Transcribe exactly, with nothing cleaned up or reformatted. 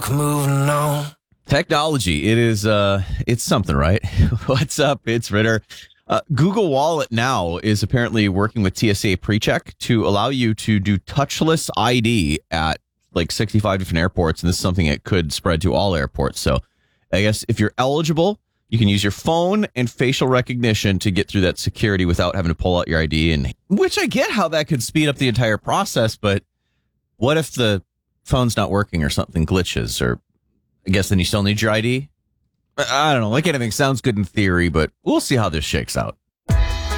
moving on. Technology, it is, uh, it's something, right? What's up? It's Ritter. Uh, Google Wallet now is apparently working with T S A PreCheck to allow you to do touchless I D at like sixty-five different airports, and this is something that could spread to all airports. So I guess if you're eligible, you can use your phone and facial recognition to get through that security without having to pull out your I D. And which I get how that could speed up the entire process, but what if the phone's not working or something glitches? Or I guess then you still need your I D. I don't know. Like anything, sounds good in theory, but we'll see how this shakes out.